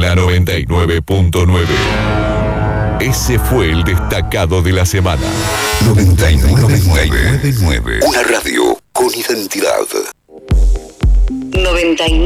la 99.9. Ese fue el destacado de la semana. 99.9. Una radio con identidad. 99.